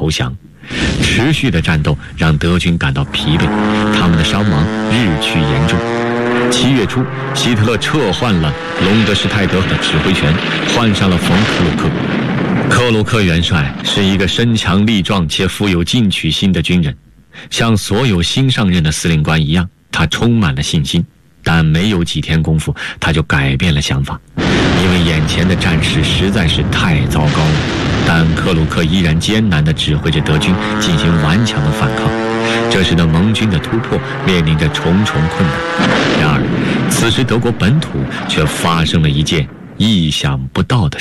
投降。持续的战斗让德军感到疲惫，他们的伤亡日趋严重。7月初，希特勒撤换了隆德施泰德的指挥权，换上了冯克鲁克。克鲁克元帅是一个身强力壮且富有进取心的军人，像所有新上任的司令官一样，他充满了信心。但没有几天功夫，他就改变了想法，因为眼前的战事实在是太糟糕了。但克鲁克依然艰难地指挥着德军进行顽强的反抗，这使得盟军的突破面临着重重困难。然而，此时德国本土却发生了一件意想不到的